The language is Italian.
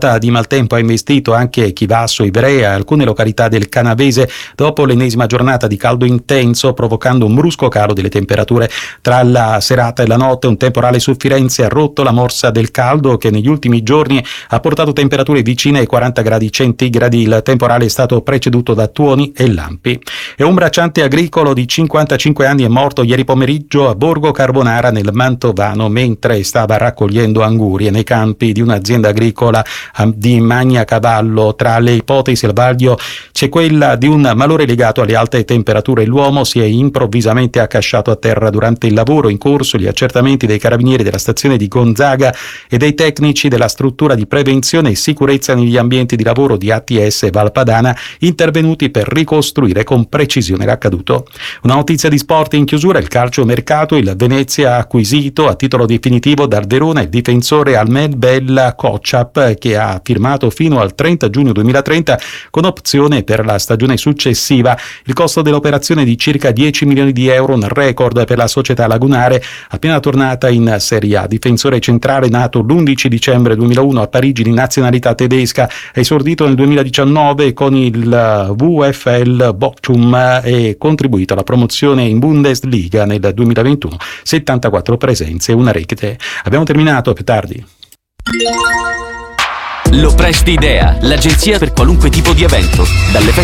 ondata di maltempo ha investito anche Chivasso, Ivrea e alcune località del Canavese dopo l'ennesima giornata di caldo intenso, provocando un brusco calo delle temperature. Tra la serata e la notte un temporale su Firenze ha rotto la morsa del caldo che negli ultimi giorni ha portato temperature vicine ai 40 gradi centigradi. Il temporale è stato preceduto da tuoni e lampi. E un bracciante agricolo di 55 anni è morto ieri pomeriggio a Borgo Carbonara nel Mantovano mentre stava raccogliendo angurie nei campi di un'azienda agricola di Magnacavallo. Tra le ipotesi al vaglio c'è quella di un malore legato alle alte temperature. L'uomo si è improvvisamente accasciato a terra durante il lavoro in corso. Gli accertamenti dei carabinieri della stazione di Gonzaga e dei tecnici della struttura di prevenzione e sicurezza negli ambienti di lavoro di ATS Valpadana intervenuti per ricostruire con precisione l'accaduto. Una notizia di sport in chiusura: il calciomercato. Il Venezia ha acquisito a titolo definitivo dal Verona il difensore Ahmed Bella Kotchap, che ha firmato fino al 30 giugno 2030 con opzione per la stagione successiva. Il costo dell'operazione è di circa 10 milioni di euro, un record per la società lagunare appena tornata in Serie A. Difensore centrale nato l'11 dicembre 2001 a Parigi, di nazionalità tedesca, è esordito nel 2019 con il VfL Bochum e contribuito alla promozione in Bundesliga nel 2021, 74 presenze e una rete. Abbiamo terminato, più tardi. Lo Presti Idea, l'agenzia per qualunque tipo di evento, dalle feste